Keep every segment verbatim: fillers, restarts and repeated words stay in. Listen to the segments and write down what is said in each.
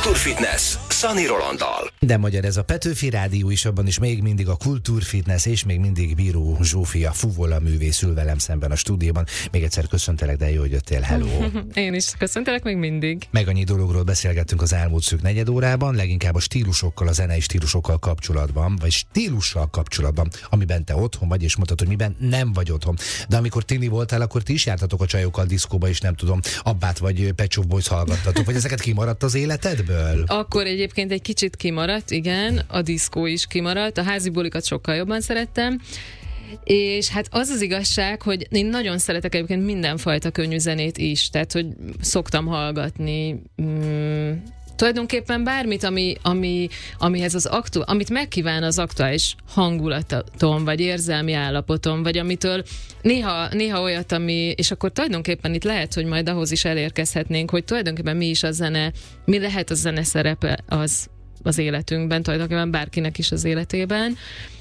Kultúrfitness Szani Rolanddal. De magyar ez a Petőfi Rádió is, abban is még mindig a Kultúrfitness, és még mindig Bíró Zsófia fuvola művész ül velem szemben a stúdióban. Még egyszer köszöntelek, de jó, hogy jöttél, hello! Én is köszöntelek még mindig. Meg annyi dologról beszélgettünk az elmúlt szűk negyed órában, leginkább a stílusokkal, a zenei stílusokkal kapcsolatban, vagy stílussal kapcsolatban, amiben te otthon vagy, és mondtad, hogy miben nem vagy otthon. De amikor tini voltál, akkor ti is jártatok a csajokkal diszkóba, és nem tudom, Abbát vagy Pet Shop Boys hallgattatok, vagy ezeket kimaradt az életedből? Akkor egyébként egy kicsit kimaradt, igen, a diszkó is kimaradt, a házi bulikat sokkal jobban szerettem, és hát az az igazság, hogy én nagyon szeretek egyébként mindenfajta könnyű zenét is, tehát hogy szoktam hallgatni, mm, tulajdonképpen bármit, ami, ami, amihez az aktu, amit megkíván az aktuális hangulatom, vagy érzelmi állapotom, vagy amitől néha, néha olyat, ami, és akkor tulajdonképpen itt lehet, hogy majd ahhoz is elérkezhetnénk, hogy tulajdonképpen mi is a zene, mi lehet a zene szerepe az, az életünkben, tulajdonképpen bárkinek is az életében.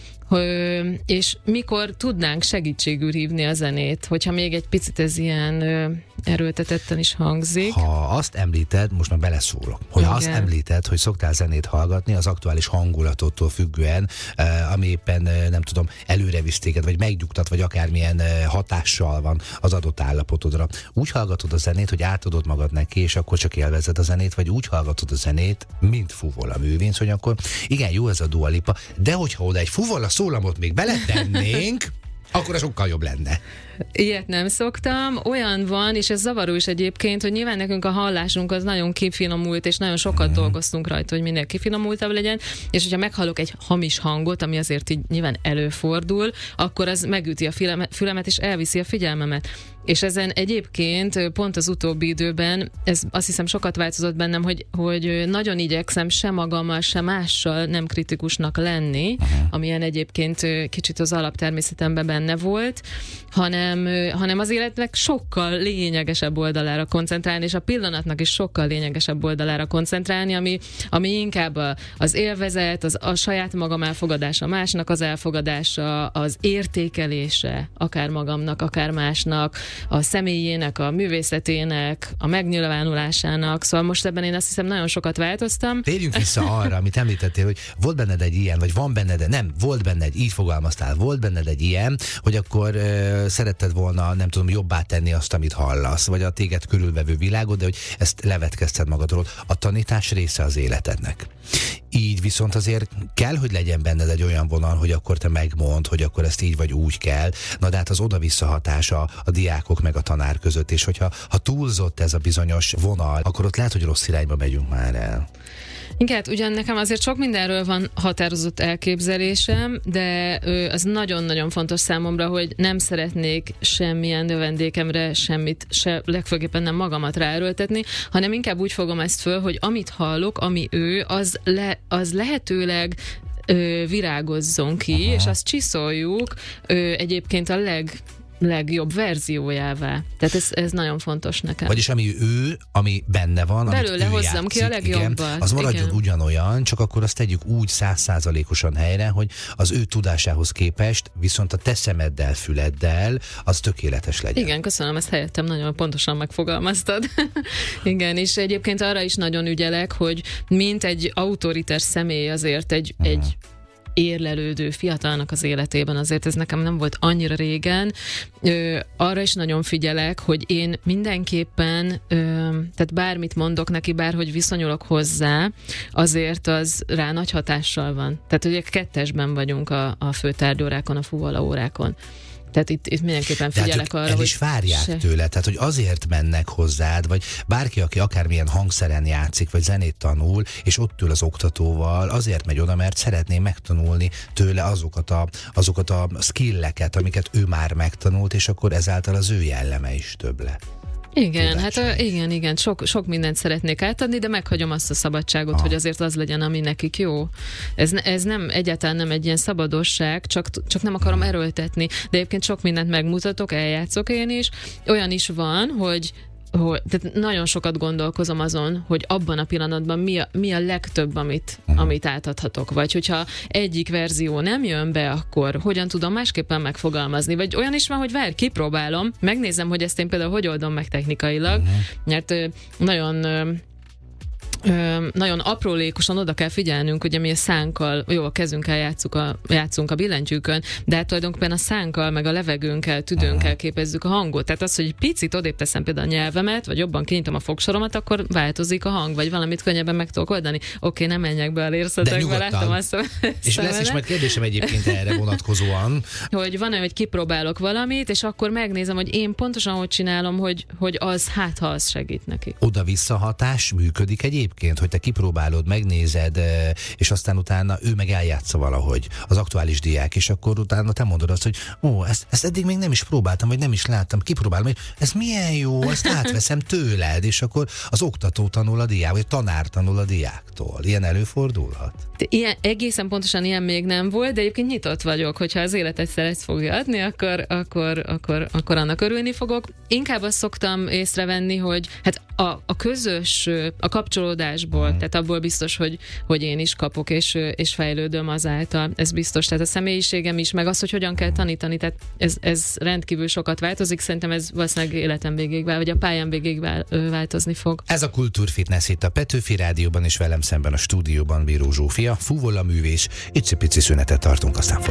És mikor tudnánk segítségül hívni a zenét, hogyha még egy picit ez ilyen erőltetetten is hangzik. Ha azt említed, most már beleszólok, hogy ha azt említed, hogy szoktál zenét hallgatni az aktuális hangulatottól függően, ami éppen nem tudom, előre visz téged, vagy megnyugtat, vagy akármilyen hatással van az adott állapotodra. Úgy hallgatod a zenét, hogy átadod magad neki, és akkor csak élvezed a zenét, vagy úgy hallgatod a zenét, mint fuvola művész, hogy akkor igen, jó ez a Dua Lipa, de hogyha oda egy fuvola szólamot még beletennénk, akkor sokkal jobb lenne. Ilyet nem szoktam. Olyan van, és ez zavaró is egyébként, hogy nyilván nekünk a hallásunk az nagyon kifinomult, és nagyon sokat mm. dolgoztunk rajta, hogy minél kifinomultabb legyen, és hogyha meghallok egy hamis hangot, ami azért így nyilván előfordul, akkor az megüti a fülemet, és elviszi a figyelmemet. És ezen egyébként pont az utóbbi időben, ez azt hiszem sokat változott bennem, hogy, hogy nagyon igyekszem se magammal, se mással nem kritikusnak lenni, amilyen egyébként kicsit az alaptermészetemben benne volt, hanem, hanem az életnek sokkal lényegesebb oldalára koncentrálni, és a pillanatnak is sokkal lényegesebb oldalára koncentrálni, ami, ami inkább a, az élvezet, az, a saját magam elfogadása, másnak az elfogadása, az értékelése, akár magamnak, akár másnak, a személyének, a művészetének, a megnyilvánulásának. Szóval most ebben én azt hiszem nagyon sokat változtam. Térjünk vissza arra, amit említettél, hogy volt benned egy ilyen, vagy van benned, nem, volt benned, így fogalmaztál, volt benned egy ilyen, hogy akkor uh, szeretted volna, nem tudom, jobbá tenni azt, amit hallasz, vagy a téged körülvevő világot, de hogy ezt levetkezted magadról. A tanítás része az életednek. Így viszont azért kell, hogy legyen benned egy olyan vonal, hogy akkor te megmondd, hogy akkor ezt így vagy úgy kell. Na de hát az oda-vissza hatása a diákok meg a tanár között, és hogyha ha túlzott ez a bizonyos vonal, akkor ott lehet, hogy rossz irányba megyünk már el. Igen, hát ugyan nekem azért sok mindenről van határozott elképzelésem, de az nagyon-nagyon fontos számomra, hogy nem szeretnék semmilyen növendékemre semmit, se legfőképpen nem magamat ráerőltetni, hanem inkább úgy fogom ezt föl, hogy amit hallok, ami ő, az, le, az lehetőleg ö, virágozzon ki, aha, és azt csiszoljuk ö, egyébként a leg legjobb verziójává. Tehát ez, ez nagyon fontos nekem. Vagyis ami ő, ami benne van, belőle amit ő hozzam játszik, ki a legjobbat. Igen, az maradjon igen. ugyanolyan, csak akkor azt tegyük úgy százszázalékosan helyre, hogy az ő tudásához képest, viszont a te szemeddel, füleddel az tökéletes legyen. Igen, köszönöm, ezt helyettem nagyon pontosan megfogalmaztad. Igen, és egyébként arra is nagyon ügyelek, hogy mint egy autoritás személy azért egy, hmm. egy érlelődő fiatalnak az életében, azért ez nekem nem volt annyira régen. Ö, arra is nagyon figyelek, hogy én mindenképpen, ö, tehát bármit mondok neki, bárhogy viszonyulok hozzá, azért az rá nagy hatással van. Tehát ugye kettesben vagyunk a, a főtárgyórákon, a fuvola órákon. Tehát itt, itt mindenképpen figyelek arra, el hogy... is várják se... tőle, tehát hogy azért mennek hozzád, vagy bárki, aki akármilyen hangszeren játszik, vagy zenét tanul, és ott ül az oktatóval, azért megy oda, mert szeretné megtanulni tőle azokat a, azokat a skilleket, amiket ő már megtanult, és akkor ezáltal az ő jelleme is több lett. Igen, hát a, igen, igen, sok, sok mindent szeretnék átadni, de meghagyom azt a szabadságot, ah. hogy azért az legyen, ami nekik jó. Ez, ez nem, egyáltalán nem egy ilyen szabadosság, csak, csak nem akarom erőltetni, de egyébként sok mindent megmutatok, eljátszok én is. Olyan is van, hogy hogy, tehát nagyon sokat gondolkozom azon, hogy abban a pillanatban mi a, mi a legtöbb, amit, uh-huh. amit átadhatok. Vagy hogyha egyik verzió nem jön be, akkor hogyan tudom másképpen megfogalmazni. Vagy olyan is van, hogy várj, kipróbálom, megnézem, hogy ezt én például hogy oldom meg technikailag, uh-huh. mert nagyon ö, nagyon aprólékosan oda kell figyelnünk, ugye mi a szánkkal, jó, a kezünkkel játszunk a, játszunk a billentyűkön, de hát tulajdonképpen a szánkkal, meg a levegőnkkel, tüdőnkkel képezzük a hangot. Tehát az, hogy egy picit odébb teszem például a nyelvemet, vagy jobban kinyitom a fogsoromat, akkor változik a hang, vagy valamit könnyebben meg tudok oldani. Oké, nem menjek be a részletekbe, láttam azt. És lesz is majd kérdésem egyébként erre vonatkozóan. Hogy van olyan, hogy kipróbálok valamit, és akkor megnézem, hogy én pontosan hogy csinálom, hogy, hogy az, hát ha az segít neki. Oda-vissza hatás működik egyébként, hogy te kipróbálod, megnézed, és aztán utána ő meg eljátsza valahogy, az aktuális diák, és akkor utána te mondod azt, hogy ó, ezt, ezt eddig még nem is próbáltam, vagy nem is láttam, kipróbálom, hogy ez milyen jó, ezt átveszem tőled, és akkor az oktató tanul a diák, vagy a tanár tanul a diáktól. Ilyen előfordulhat? Ilyen, egészen pontosan ilyen még nem volt, de egyébként nyitott vagyok, hogyha az élet egyszer ezt fogja adni, akkor, akkor, akkor, akkor annak örülni fogok. Inkább azt szoktam észrevenni, hogy hát a, a közös, a kapcsolódásból, hmm. tehát abból biztos, hogy, hogy én is kapok, és, és fejlődöm azáltal. Ez biztos, tehát a személyiségem is, meg az, hogy hogyan kell tanítani, tehát ez, ez rendkívül sokat változik, szerintem ez valószínűleg életem végéig, vagy a pályám végéig változni fog. Ez a Kultúrfitness itt a Petőfi Rádióban, és velem szemben a stúdióban Bíró Zsófia, fuvola művés, icipici szünetet tartunk, aztán